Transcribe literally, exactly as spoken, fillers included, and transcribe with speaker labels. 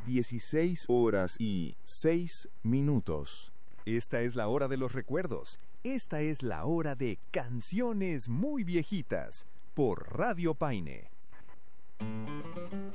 Speaker 1: dieciséis horas y seis minutos.
Speaker 2: Esta es la hora de los recuerdos. Esta es la hora de Canciones Muy Viejitas por Radio Paine.